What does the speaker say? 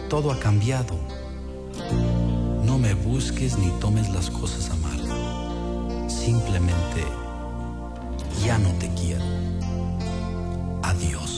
todo ha cambiado. No me busques ni tomes las cosas a mal. Simplemente ya no te quiero. Adiós.